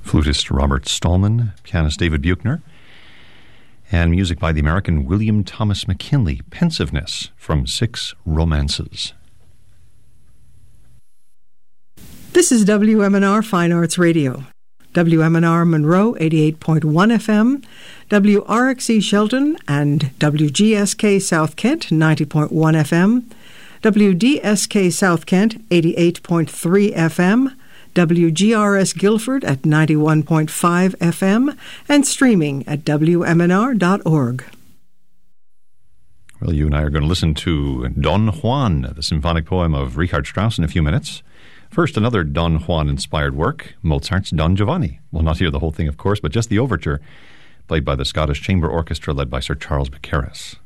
Flutist Robert Stallman, pianist David Buechner, and music by the American William Thomas McKinley, Pensiveness from Six Romances. This is WMNR Fine Arts Radio. WMNR Monroe 88.1 FM, WRXE Shelton and WGSK South Kent 90.1 FM, WDSK South Kent 88.3 FM, WGRS Guilford at 91.5 FM, and streaming at WMNR.org. Well, you and I are going to listen to Don Juan, the symphonic poem of Richard Strauss, in a few minutes. First, another Don Juan-inspired work, Mozart's Don Giovanni. We'll not hear the whole thing, of course, but just the overture, played by the Scottish Chamber Orchestra led by Sir Charles Mackerras.